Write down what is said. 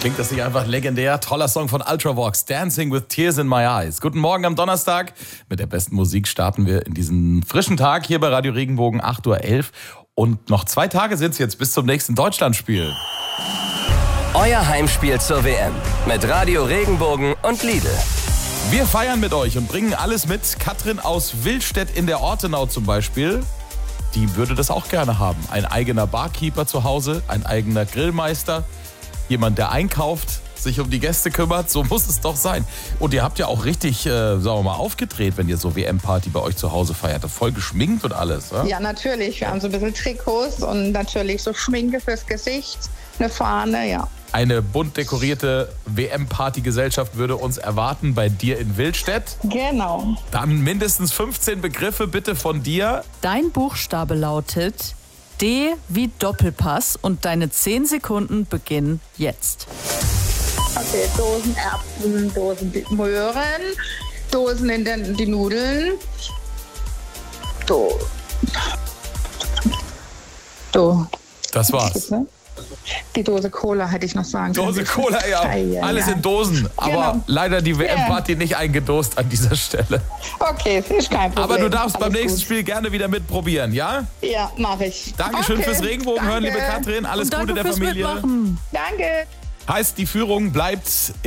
Klingt das nicht einfach legendär? Toller Song von Ultravox, Dancing with Tears in My Eyes. Guten Morgen am Donnerstag. Mit der besten Musik starten wir in diesen frischen Tag hier bei Radio Regenbogen, 8.11 Uhr. Und noch 2 Tage sind es jetzt bis zum nächsten Deutschlandspiel. Euer Heimspiel zur WM mit Radio Regenbogen und Lidl. Wir feiern mit euch und bringen alles mit. Katrin aus Willstedt in der Ortenau zum Beispiel, die würde das auch gerne haben. Ein eigener Barkeeper zu Hause, ein eigener Grillmeister, jemand, der einkauft, sich um die Gäste kümmert. So muss es doch sein. Und ihr habt ja auch richtig, sagen wir mal, aufgedreht, wenn ihr so WM-Party bei euch zu Hause feiert. Voll geschminkt und alles. Ja? Ja, natürlich. Wir haben so ein bisschen Trikots und natürlich so Schminke fürs Gesicht, eine Fahne, ja. Eine bunt dekorierte WM-Party-Gesellschaft würde uns erwarten bei dir in Willstedt. Genau. Dann mindestens 15 Begriffe bitte von dir. Dein Buchstabe lautet D wie Doppelpass und deine 10 Sekunden beginnen jetzt. Okay, Dosen Erbsen, Dosen Möhren, Dosen in die Nudeln. Das war's. Die Dose Cola hätte ich noch sagen können. Dose Cola, ja. Alles in Dosen. Aber Genau. leider die WM-Party nicht eingedost an dieser Stelle. Okay, ist kein Problem. Aber du darfst beim Alles nächsten gut. Spiel gerne wieder mitprobieren, ja? Ja, mache ich. Dankeschön Okay, fürs Regenbogen hören, danke. liebe Katrin. Alles Und danke Gute der fürs Familie. Mitmachen. Danke. Heißt, die Führung bleibt